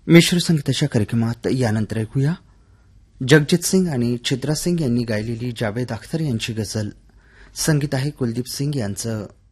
मिश्र संगीताच्या कार्यक्रमात यानंतर ऐकूया जगजित सिंग आणि चित्रा सिंग यांनी गायलेली जावेद अख्तर यांची गझल. संगीत आहे कुलदीप सिंग यांचं.